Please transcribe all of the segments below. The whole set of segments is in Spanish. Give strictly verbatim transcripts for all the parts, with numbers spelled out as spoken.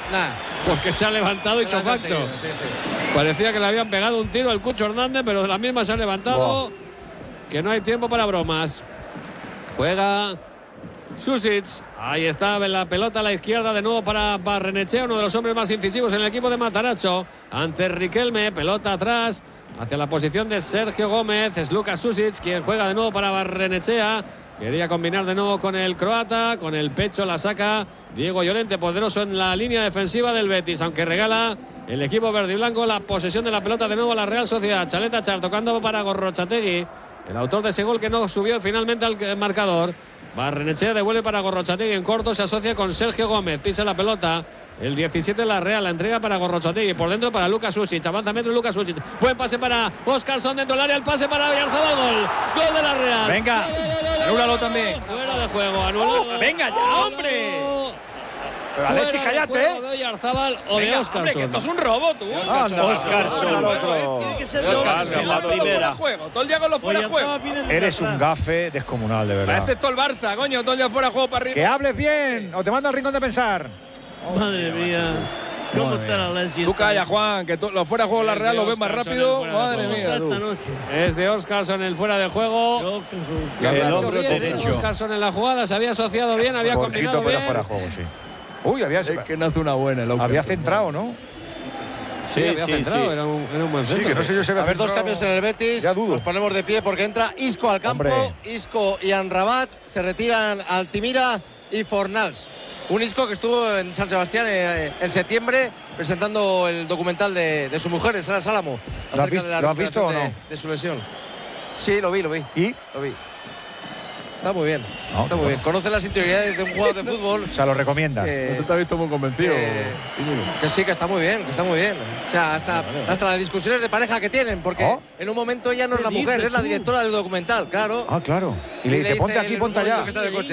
Nah. Porque se ha levantado ipso facto. Sí, sí. Parecía que le habían pegado un tiro al Cucho Hernández, pero de la misma se ha levantado. Wow. Que no hay tiempo para bromas. Juega Susic. Ahí está la pelota a la izquierda de nuevo para Barrenechea, uno de los hombres más incisivos en el equipo de Matarazzo. Ante Riquelme, pelota atrás hacia la posición de Sergio Gómez. Es Lucas Susic quien juega de nuevo para Barrenechea. Quería combinar de nuevo con el croata, con el pecho la saca Diego Llorente, poderoso en la línea defensiva del Betis, aunque regala el equipo verde y blanco la posesión de la pelota de nuevo a la Real Sociedad. Chaleta Char tocando para Gorrochategui, el autor de ese gol que no subió finalmente al marcador. Barrenechea devuelve para Gorrochategui en corto, se asocia con Sergio Gómez, pisa la pelota. El diecisiete la Real, la entrega para Gorrochategui, por dentro para Lucas Susic, avanza metro Lucas Susic, buen pase para Óscarson dentro del área, el pase para Oyarzabal, gol, gol de la Real. Venga, anúlalo también. Fuera de juego, anulado. Uh, venga ya, hombre. Pero Alexi, cállate, ¿eh? De Oyarzabal o venga, de Óscarson. Hombre, que esto es un robo, tú. Óscarson. Óscarson, la primera. Todo el día con los fuera de juego. Eres un gafe descomunal, de verdad. Parece todo el Barça, coño, todo el día fuera de juego para arriba. Que hables bien, o te mando al rincón de pensar. Madre mía. ¿Cómo está la Alexi? Tú calla, Juan, que los fuera de juego la Real lo ves más rápido. Madre mía, tú. Es de Óscarson el fuera de juego. El hombro derecho. Óscarson en la jugada, se había asociado bien, había combinado bien. Fuera de juego, sí. Uy, había, es que no hace una buena. Había centrado, ¿no? Sí, sí, había sí, centrado, sí. Era, un, era un buen centro. Sí, que no sé yo si a ver, dos cambios en el Betis. Ya dudo. Nos ponemos de pie porque entra Isco al campo. Hombre. Isco y Amrabat. Se retiran Altimira y Fornals. Un Isco que estuvo en San Sebastián eh, en septiembre presentando el documental de, de su mujer, de Sara Sálamo. ¿Lo has, visto, ¿lo has visto o no? De, de su lesión. Sí, lo vi, lo vi. ¿Y? Lo vi. Está muy bien. No, está muy bien. Conoce las interioridades de un jugador de fútbol. O sea, lo recomiendas. Que, Eso te ha visto muy convencido. Que, que sí, que está muy bien, que está muy bien. O sea, hasta, vale, vale. hasta las discusiones de pareja que tienen, porque ¿Oh? en un momento ella no es la mujer, es la directora del documental, claro. Ah, claro. Y, y le dice, ponte aquí, ponte allá.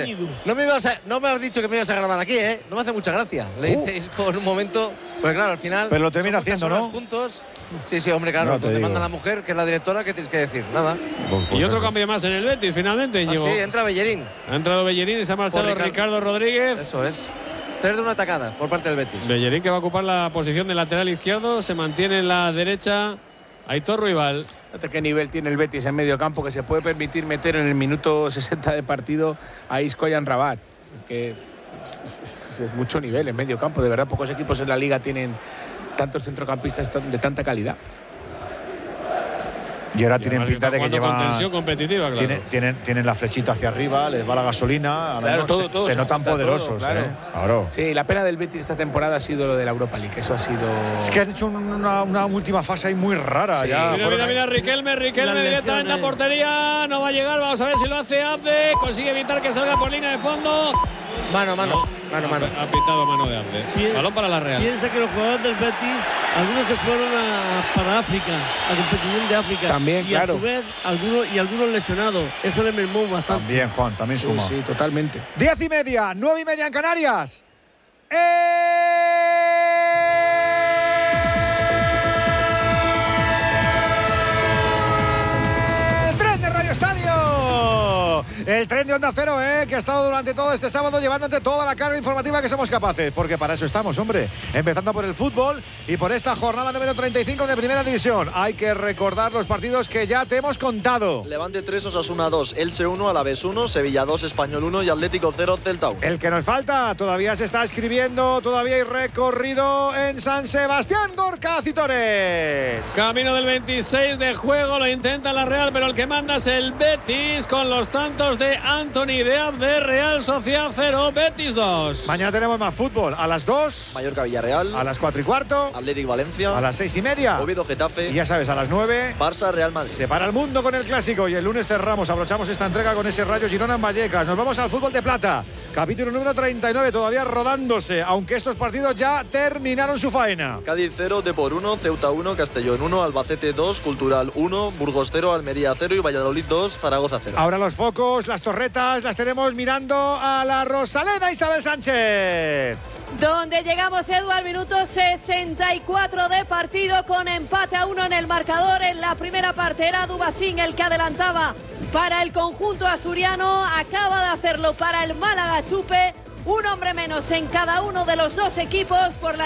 No me, ibas a, no me has dicho que me ibas a grabar aquí, ¿eh? No me hace mucha gracia. Le uh. dices con un momento, pues claro, al final. Pero lo termina haciendo, ¿no? Juntos. Sí, sí, hombre, claro. No te, te manda la mujer, que es la directora, ¿qué tienes que decir? Nada. Pues, pues y otro eso. Cambio más en el Betis, finalmente. Ah, sí, entra Bellerín. Ha entrado Bellerín y se ha marchado Ricardo. Ricardo Rodríguez. Eso es. Tres de una atacada por parte del Betis. Bellerín que va a ocupar la posición de lateral izquierdo. Se mantiene en la derecha Aitor Ruibal. Fíjate qué nivel tiene el Betis en medio campo, que se puede permitir meter en el minuto sesenta de partido a Isco y a Amrabat. Es que es, es, es mucho nivel en medio campo. De verdad, pocos equipos en la liga tienen tantos centrocampistas de tanta calidad. Y ahora y tienen pinta de que llevan competitiva, claro. tienen, tienen, tienen la flechita hacia arriba, les va la gasolina, claro, todo, se, todo, se, se notan poderosos, todo, claro. ¿eh? Claro. Sí, la pena del Betis esta temporada ha sido lo de la Europa League, eso ha sido. Es que han hecho una, una última fase ahí muy rara. Sí. Ya, mira, mira, mira, Riquelme, Riquelme directamente a portería, no va a llegar, vamos a ver si lo hace Abde, consigue evitar que salga por línea de fondo. Mano, mano, no, mano, mano. Ha pitado mano de Abde. Piensa, balón para la Real. Piensa que los jugadores del Betis, algunos se fueron a, para África, a competición de África. También, y claro. A su vez, algunos, y algunos lesionados. Eso le mermó bastante. También, Juan, también suma. Sí, sí, totalmente. Diez y media, nueve y media en Canarias. ¡Eh! El tren de Onda Cero, ¿eh? Que ha estado durante todo este sábado llevándote toda la carga informativa que somos capaces. Porque para eso estamos, hombre. Empezando por el fútbol y por esta jornada número treinta y cinco de Primera División. Hay que recordar los partidos que ya te hemos contado. Levante tres, Osasuna dos, Elche uno, Alavés uno, Sevilla dos, Español uno y Atlético cero, Celta uno. El que nos falta, todavía se está escribiendo, todavía hay recorrido en San Sebastián, Gorka Citores. Camino del veintiséis de juego, lo intenta la Real, pero el que manda es el Betis con los tantos de Anthony de Abde. Real Sociedad cero, Betis dos. Mañana tenemos más fútbol. A las dos. Mallorca Villarreal. A las cuatro y cuarto. Atlético Valencia. A las seis y media. Oviedo Getafe. Y ya sabes, a las nueve. Barça Real Madrid. Se para el mundo con el clásico. Y el lunes cerramos, abrochamos esta entrega con ese Rayo Girona en Vallecas. Nos vamos al fútbol de plata. Capítulo número treinta y nueve, todavía rodándose. Aunque estos partidos ya terminaron su faena. Cádiz cero, Depor uno, Ceuta uno, Castellón uno, Albacete dos, Cultural uno, Burgos cero, Almería cero y Valladolid dos, Zaragoza cero. Ahora los focos, las torretas, las tenemos mirando a la Rosaleda Isabel Sánchez. Donde llegamos, Edu, al minuto sesenta y cuatro de partido con empate a uno en el marcador. En la primera parte era Dubasín el que adelantaba para el conjunto asturiano. Acaba de hacerlo para el Málaga Chupe. Un hombre menos en cada uno de los dos equipos por la